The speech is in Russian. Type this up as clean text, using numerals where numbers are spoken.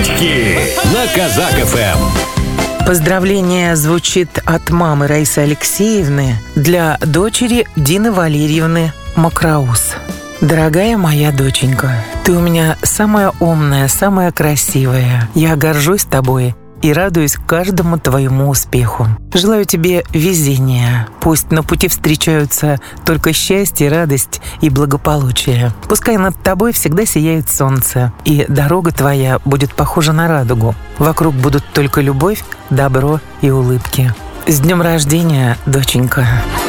Цыпочки на Казак ФМ. Поздравление звучит от мамы Раисы Алексеевны для дочери Дины Валерьевны Макроус. Дорогая моя доченька, ты у меня самая умная, самая красивая. Я горжусь тобой и радуюсь каждому твоему успеху. Желаю тебе везения. Пусть на пути встречаются только счастье, радость и благополучие. Пускай над тобой всегда сияет солнце, и дорога твоя будет похожа на радугу. Вокруг будут только любовь, добро и улыбки. С днем рождения, доченька!